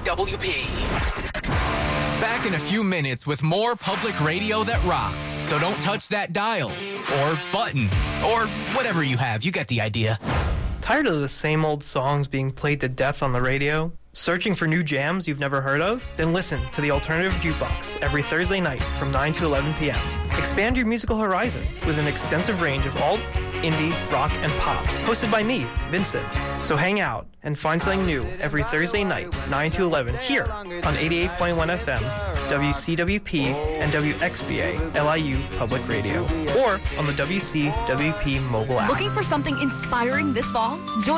WCWP. Back in a few minutes with more public radio that rocks. So don't touch that dial or button or whatever you have. You get the idea. Tired of the same old songs being played to death on the radio? Searching for new jams you've never heard of? Then listen to the Alternative Jukebox every Thursday night from 9 to 11 p.m. Expand your musical horizons with an extensive range of alt, indie, rock, and pop. Hosted by me, Vincent. So hang out and find something new every Thursday night, 9 to 11, here on 88.1 FM, WCWP, and WXBA, LIU Public Radio. Or on the WCWP mobile app. Looking for something inspiring this fall? Join